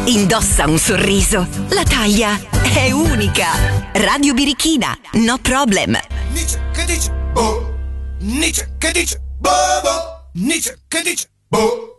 Indossa un sorriso. La taglia è unica. Radio Birichina, no problem. Nietzsche che dice, boh. Nietzsche che dice, boh, boh. Nietzsche che dice, boh.